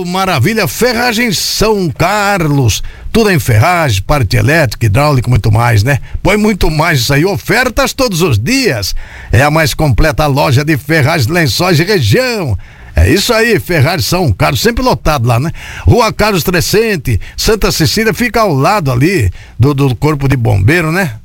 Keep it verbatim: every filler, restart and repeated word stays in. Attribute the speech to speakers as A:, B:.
A: Ô, maravilha, Ferragens São Carlos, tudo em ferragem, parte elétrica, hidráulica, muito mais, né? Põe muito mais isso aí, ofertas todos os dias. É a mais completa loja de ferragens, lençóis de região. É isso aí, Ferragens São Carlos, sempre lotado lá, né? Rua Carlos Crescente, Santa Cecília, fica ao lado ali do, do Corpo de Bombeiro, né?